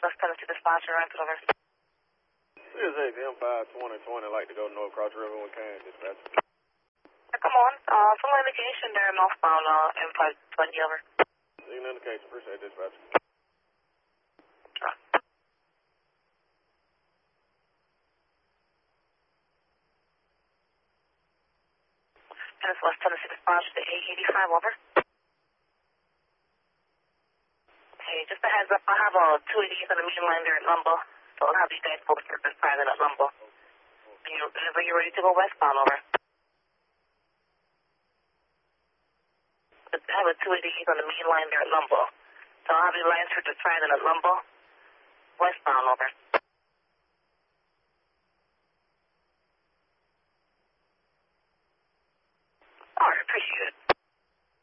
West Tennessee dispatcher, Rampart over. This is APM 52020, like to go North Cross River with Can, dispatch. Come on, some indication there northbound, M520 over. See an indication, appreciate dispatch. Sure. And it's West Tennessee dispatch to A85 over. Hey, just a heads up, I have a 288 on the median line there at Lumber, so I'll have you guys posted this private at Lumber. Whenever you're ready to go westbound over. I have a 288 on the main line there at Lumber. So I'll have you lines for the private at Lumber, westbound over. Alright, appreciate it.